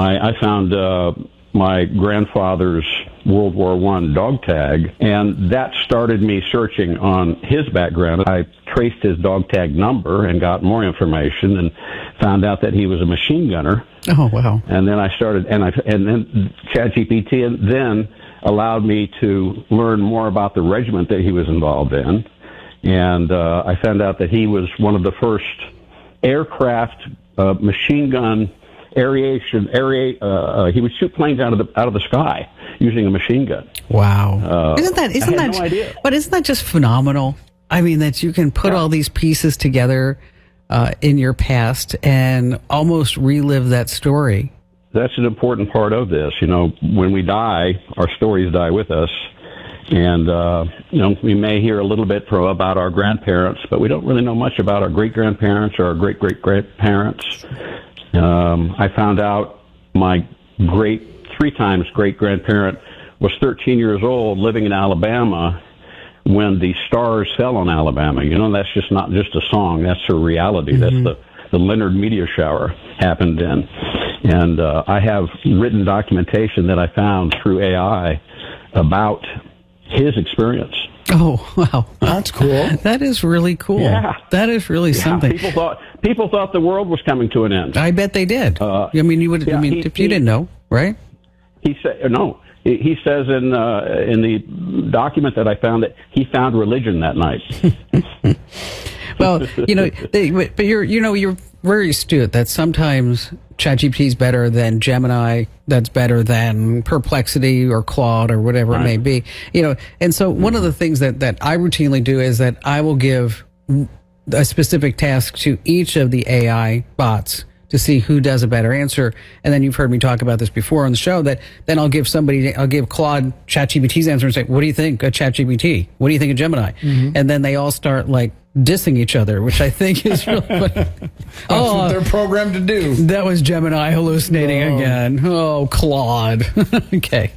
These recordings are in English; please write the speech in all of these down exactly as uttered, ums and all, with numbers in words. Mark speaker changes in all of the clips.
Speaker 1: my I found uh, my grandfather's World War One dog tag, and that started me searching on his background. I traced his dog tag number and got more information and found out that he was a machine gunner.
Speaker 2: Oh, wow.
Speaker 1: And then I started, and I and then ChatGPT then allowed me to learn more about the regiment that he was involved in. And uh, I found out that he was one of the first aircraft uh, machine gun aeration, aerate, uh, uh, he would shoot planes out of the out of the sky using a machine gun.
Speaker 2: Wow.
Speaker 1: Uh,
Speaker 2: isn't that, isn't
Speaker 1: I had
Speaker 2: that,
Speaker 1: no idea.
Speaker 2: But isn't that just phenomenal? I mean, that you can put
Speaker 1: Yeah.
Speaker 2: all these pieces together uh, in your past and almost relive that story.
Speaker 1: That's an important part of this. You know, when we die, our stories die with us. And, uh, you know, we may hear a little bit pro about our grandparents, but we don't really know much about our great-grandparents or our great-great-grandparents. Um, I found out my great, three times great-grandparent was thirteen years old living in Alabama when the stars fell on Alabama. You know, that's just not just a song. That's a reality. Mm-hmm. That's the, the Leonard meteor shower happened then. And uh, I have written documentation that I found through A I about his experience.
Speaker 2: Oh, wow.
Speaker 3: That's cool.
Speaker 2: That is really cool.
Speaker 1: Yeah.
Speaker 2: That is really
Speaker 1: Yeah,
Speaker 2: something.
Speaker 1: People thought people thought the world was coming to an end.
Speaker 2: I bet they did.
Speaker 1: Uh,
Speaker 2: I mean, you would.
Speaker 1: yeah,
Speaker 2: I mean,
Speaker 1: he-
Speaker 2: if you
Speaker 1: he-
Speaker 2: didn't know, right?
Speaker 1: He said no. He he says in uh, in the document that I found that he found religion that night.
Speaker 2: Well, you know, they, but you're, you know, you're very astute that sometimes ChatGPT is better than Gemini. That's better than Perplexity or Claude or whatever
Speaker 1: Right.
Speaker 2: it may be. You know, and so one of the things that that I routinely do is that I will give a specific task to each of the A I bots to see who does a better answer. And then you've heard me talk about this before on the show, that then I'll give somebody, I'll give Claude ChatGPT's answer and say, what do you think of ChatGPT? What do you think of Gemini?
Speaker 3: Mm-hmm.
Speaker 2: And then they all start like dissing each other, which I think is really funny.
Speaker 3: That's
Speaker 2: Oh,
Speaker 3: what they're programmed to do.
Speaker 2: that was Gemini hallucinating
Speaker 3: Oh.
Speaker 2: again. Oh, Claude. Okay.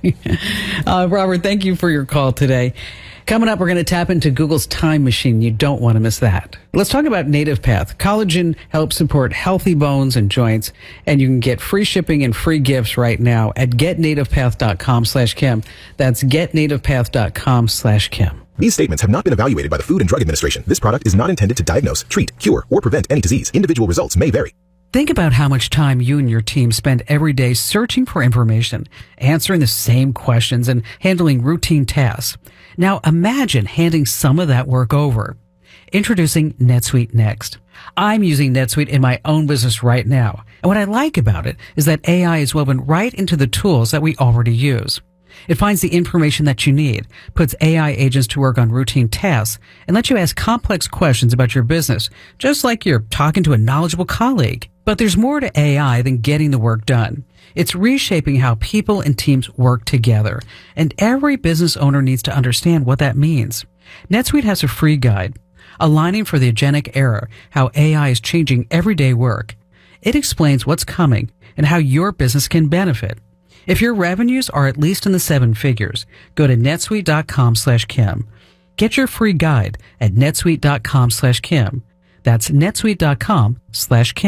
Speaker 2: Uh, Robert, thank you for your call today. Coming up, we're going to tap into Google's time machine. You don't want to miss that. Let's talk about NativePath. Collagen helps support healthy bones and joints, and you can get free shipping and free gifts right now at getnativepath.com slash Kim. That's getnativepath.com slash Kim.
Speaker 4: These statements have not been evaluated by the Food and Drug Administration. This product is not intended to diagnose, treat, cure, or prevent any disease. Individual results may vary.
Speaker 2: Think about how much time you and your team spend every day searching for information, answering the same questions, and handling routine tasks. Now imagine handing some of that work over. Introducing NetSuite Next. I'm using NetSuite in my own business right now. And what I like about it is that A I is woven right into the tools that we already use. It finds the information that you need, puts A I agents to work on routine tasks, and lets you ask complex questions about your business, just like you're talking to a knowledgeable colleague. But there's more to A I than getting the work done. It's reshaping how people and teams work together, and every business owner needs to understand what that means. NetSuite has a free guide, Aligning for the Agentic Era, how A I is changing everyday work. It explains what's coming and how your business can benefit. If your revenues are at least in the seven figures, go to netsuite.com slash Kim. Get your free guide at netsuite.com slash Kim. That's netsuite.com slash Kim.